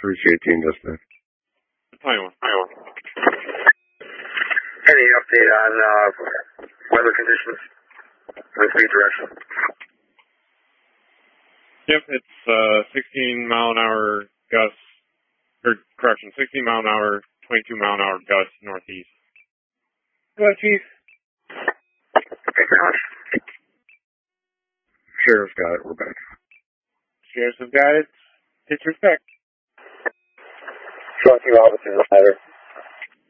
318, dispatch. 21. Any update on weather conditions with speed direction? Yep, it's 16 mile an hour gusts, 16 mile an hour, 22 mile an hour gusts northeast. Go ahead, Chief. Okay, very much. Sheriff's got it. We're back. Sheriffs have got it. Disrespect. 22 officers matter.